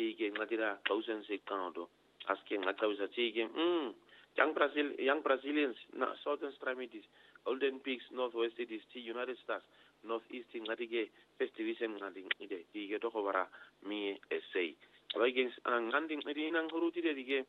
tige ngatira thousand six count aske ngatawisa tige young Brazilians na Southern Extremities Golden Peaks Northwest Cities United Stars Northeast ngatige First Division ngade tige to khobara mi SA abagin nganding medina nguruti dige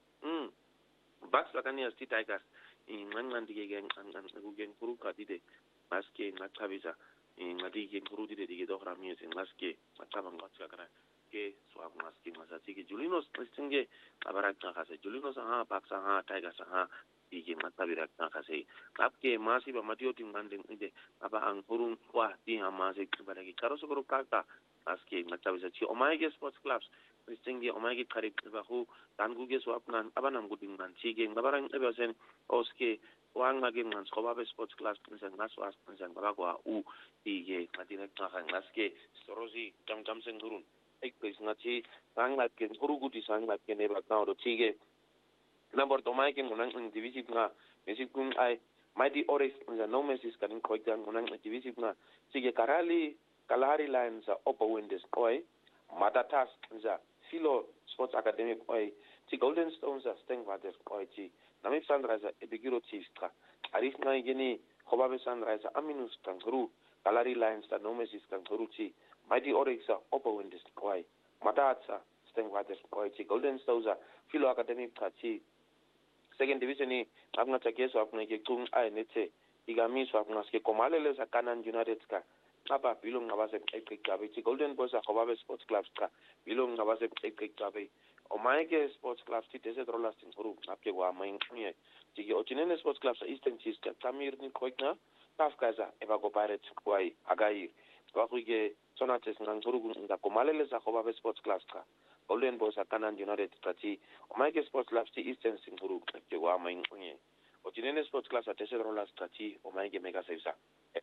Bucks Buccaneers Tigers ngandige gen kuruka dide aske ngatabisa ngadige nguruti dige to khara mi ngaske matabanga tsakara ke swab ngaske ngasati ke Julinos stinge abarak ngase Julinos Bucks Tigers dige matabira ngase kapke masi ba matio timanding ide aba ang purun kwa di amase baraki karoso kurukaka aske matabisa chi Omega Sports Clubs stinge Omega karib bahu tanguge swab nan abanam guding nan chige ngabarang ebesen oske wanga game nan skobabe Sports Clubs nsan ngaswas nsan babakwa dige madirek ngaske sorozi jam sengurun ek pes ngati sanglat ken huruguti sanglat ken ebak na do chige number to mai ken munang divisi nga mesikun ai Mighty Oryx nza no mesis kan koitan munang divisi nga chige kalari lines opa windes oi matatas nza Philo Sports Academic oi chi Golden Stones steng vader oi chi namip Sunrise ebigiro chiefs ka arif na geni khobabe Sunrise aminus kankuru kalari lines no mesis kankuru chi Mighty Oryx opa windes oi matatsa steng vader oi chi Golden Stones Philo Academic ka chi second division ni apna chakeso apna ke tung ai netse igami so apna ske komalele sa Kanan United ka apa bilong ngabase ekrik kabe chi Golden Boys khobabe Sports Clubs ka bilong ngabase ekrik kabe Omega Sports Clubs ti desert rolasting group apke wa main knie chi Ochinene Sports Clubs Eastern Chiefs ka Tamir ni koikna tafkaza eba go Pirates kwai agai wa kuige sonates nganguru nga komalele sa khobabe Sports Clubs ka Golden Boys Kanan United Tati Omega Sports Clubs ti Eastern Singuru ke wa main knie Ochinene Sports Clubs desert rolas tati Omega Mega Sevsa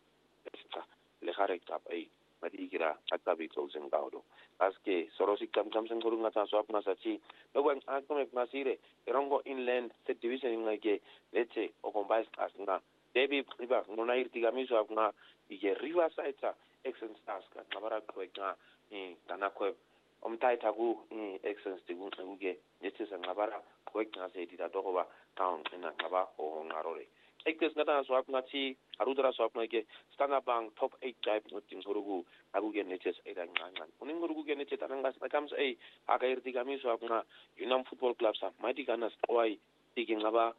le khare kap ai madigira atabi closing gaudo aske sorosi kam senguru ngata swapna sachi logan akome masire erongo inland set division ngake leche okombais asna debi riba ngonair tigamiso apna ige riverside excellence task nabara kweka tanakwe omtai tagu excellence tigu nguge leche sangabara kweka se dita dogoba town ina ngaba o ngarore ekes ngata swapna chi arudra swapna ke Standard Bank top 8 type mutin gurugu aguge neches edan ngangan uning gurugu ge neches tanangas nakams agair tigami swapna Unam Football Club sa mighty ganas oi tiging aba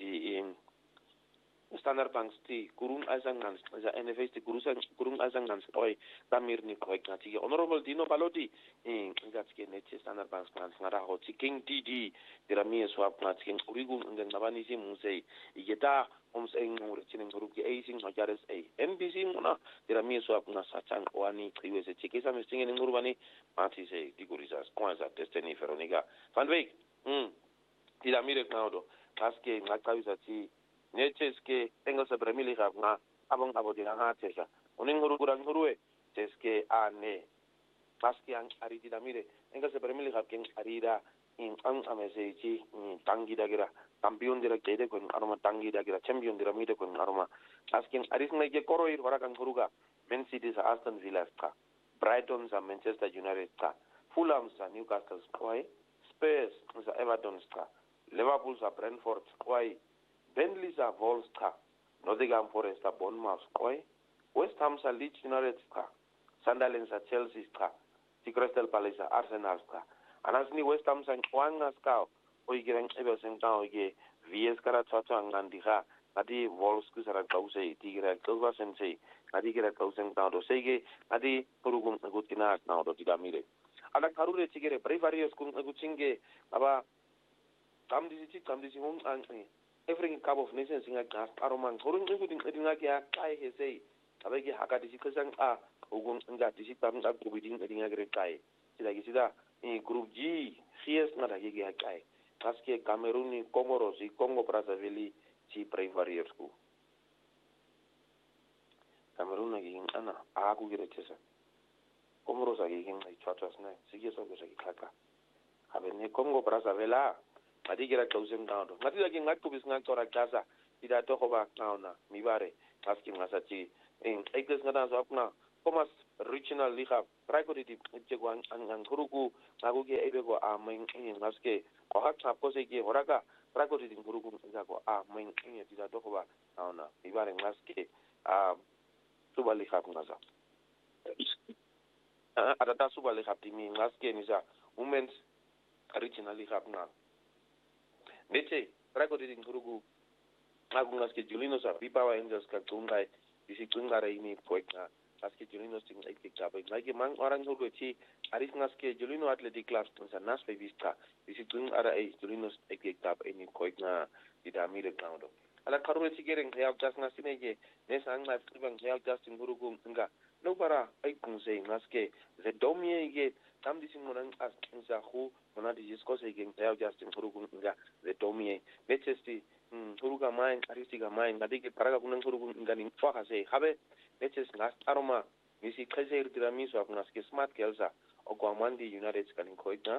Standard Bank sti kurung azangan za NFS ti kurung azangan oi tamir ni koik ngati honorable Dino Baloti ngatske neches Standard Bank plans ngara ho king DD dirami swap ngatske urigu ngen nabani si musei igeta oms engure chinen guruki acing hajares NBC muna dirami swap na sachang wani kriwe se chikisa mestingen ngurbani mati se digurisas kwanza Destiny Veronica Van Wyk diramire knaudo kaske ngakawisa ti neches ke engel sa bremili nga abang abodina nga tesa uning guruguran gurue teske ane paski ang ariti damire engel sa bremili king arida in ang amesechi tangi dagira kampion dira kede kon aroma tangi dagira champion dira mide kon aroma asking aris ngake koroir warakan guruga Man City sa Aston Villa ka Brighton sa Manchester United ka Fulham sa Newcastle ka Spurs sa Everton ka Liverpool sa Brentford ka Burnley sa Wolves ka Nottingham Forest sa Bournemouth ka West Ham sa Leeds United ka Sunderland sa Chelsea ka Crystal Palace sa Arsenal ka anasni West Ham sa Kwanga ka oigirang ebesen ka oige VS kara chacha ngandika adi Wolves ku sara kause tigira kauwa sense adi gira kausen ka do sege adi purugum gutina na do tigamire ala karure chigere prevarious kun guchinge aba kamdisi hum African Cup of Nations singa gas aroman horun nguding edinga kya kai hesei abegi hakati sikasang ugun nga disi tam da kubiding edinga gre kai sida group G CS na da gege kai kaske Cameroon ni Comoros i Congo Brazzaville ci prevarious ku Cameroon na gege ana aku gire chesa Comoros a gege ngai chachas na sige so go sagi kaka habene Congo Brazzaville adigira kausen dawdo ngati lagi ngatu bis ngaktora kasa ida to ko ba kauna mibare taski ngasachi ekes ngata so apna Thomas Regional Liga Praikoti Jegwan and Hurugu Naguge Ebego are main in Laske or Hatsa Posege Horaga Praikoti in Hurugu Zago are main in Didadova Auna Ivan Laske Subali Hakunaza. Adata Subali Haptimi Laske is a women's originally Hapna. Nete Praikoti in Hurugu Nagungaske Julinosa Pipa Angels Katungai. Isi Kungara ini Poekna, Aske Julino sing like like Mang Orang Huguchi, Arisnaske Julino Athletic Club, and Naspe Vista, Isi Kungara Julino Ekap any Poekna, Dida Mille Coundo. Ala Karuchi getting help just Nasinege, Nesang Life even help just in Gurugum Nga. No para, I can say Naske, the Domie get, some dissing as Zahu, Monadi discuss again, help just in Gurugum Nga, the Domie, Netesti. Huruga mine, Aristiga mine, Nadiki Paragun Hurugun Ganin Fahase, Habe, Leches last aroma, Missy Treasure Diramis of Naske Smart Kelsa, or Guamandi United Scaling Koitna.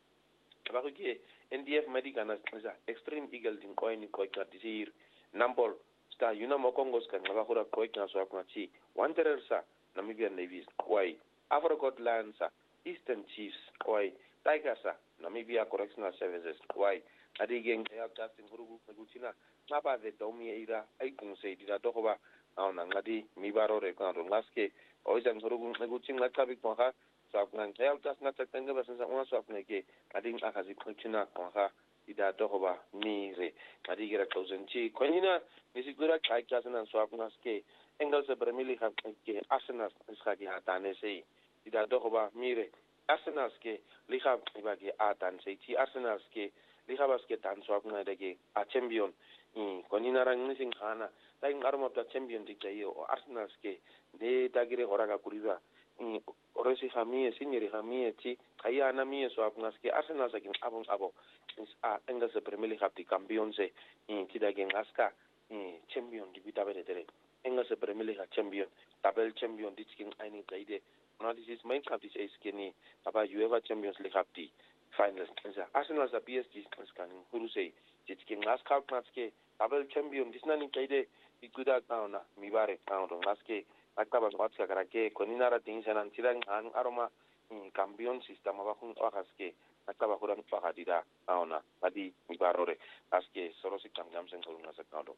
Baruge, NDF Medican as extreme eagle in coin Koitna Desir, Nampol, Star Unamo Congos can Navahura Koitna Swapnachi, Wanderersa, Namibian Navies, Why, Afrocot Lansa, Eastern Chiefs, Why, Tigasa, Namibia Correctional Services, Why. Adigeng Justin Hurugu Nagutina, Napa the Domi Ida, I can say Dida Dohova, Nangadi, Mibaro Recount Laske, Oizan Hurugu Nagutin Lakabi Ponha, Sapnan, just not a tangle since I want to apnake, Adim Akazi Kuchina Ponha, Ida Dohova, Mire, Adigira Kozenchi, Konina, Nisigura, Kaikasan and Swapnaske, Engels of Bremili have Arsenal, Skagi Hatanese, Ida Dohova, Mire, Arsenalske, Liha Ibagi Atan, say T Arsenalske. Liha basket and swapna dege a champion in Konina missing Hana, like arm of the champion dictayo or Arsenal ske, de Dagire Horaga Kuriva, in Oresi Hamie, Senior Hamie, Kayana Mie swapnaske, Arsenal against Abon Abo, is Engels the Premier have the Campionse in Tidagen Aska, in champion, Dibitabere, Engels the Premier champion, double champion, Ditching Aini Taide. Now this is main cup, this is skinny about UEFA Champions League up the finals. Arsenal as a PSG scanning Hurusei, Jitkin last cup matske, double champion, this nani Taide, the good out down, Mibare pound on Laske, Akaba Watska Karake, Koninara things and Antilang and Aroma in Campion system of Akaske, Akaba Huran Fahadida, Auna, Adi, Mibarore, Aske, Sorosi Kamgams and Kolunas account.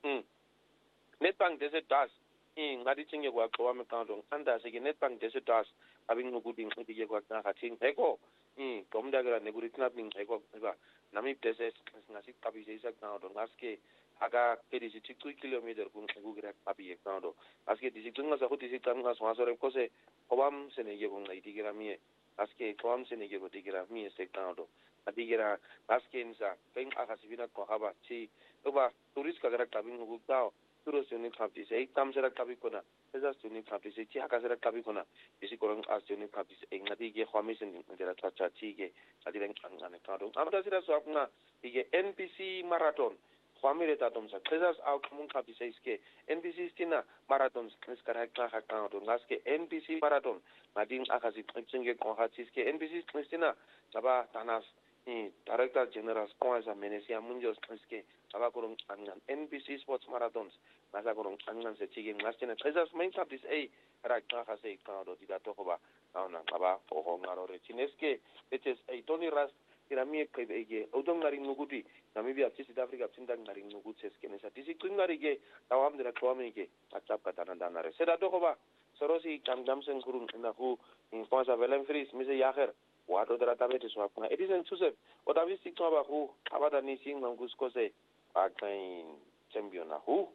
Netbank Desert Task. In Nadicing a work for account on Andas again Netbank Desert Task having no good in the Yagwaka Hating Ego. Tom Dagger and Neguritina being Ego Namib Desert Nasi Pabi account on Aske Aga 2 kilometers Google Pabi account. Aske discipline as a hood is it coming as once or of course Obam Senegal Idigrami Aske Tom Senegal Digrami account. Adigira Askenza, Peng Akasivina Kohaba Chi over tourist Kagarakabin Gugao. Unit Captis, 8 times at Cabicona, as a unit Captis, Chiacas at Cabicona, is equal as unit Captis, a Nadige Homison in the Tacha Chige, Adilan Anacado. After that, Swapna, the NPC Marathon, Family Tatums, Cesars out Moon Captis, NPC Stina, Marathons, Niscaracta account, Laske, NPC Marathon, Nadine Akasi, Konhatiske, NPC Stina, Saba Tanas. Director General Squads and Menesia Munjos Triske, Abakurung and NBC Sports Marathons, Nazakurung and the Chicken Nastin and Treasures main cup is a Rakta has a crowd of Didatoba, Aba, or Hongaro Chineske, it is a Tony Ras, Iramie Kege, Odongari Nuguti, Namibia, South Africa, Sindangari Nuguts, Kenesa, Tisikungarige, Tawam de la Kwamige, Atapkatanandana, Sedatoba, Sorosi, Kamdamsen Gurun, and who in Fonsa Velenfris, Mr. Yaher. Water that I swap. It isn't Joseph. What have you seen about who? About the Nising and Guscose? I can champion who?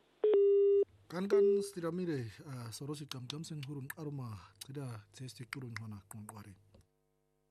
Kan stiramire Sorosi Kamdamsen Hurun Arma, Tida, Testic Kurun Hona, Kongwari.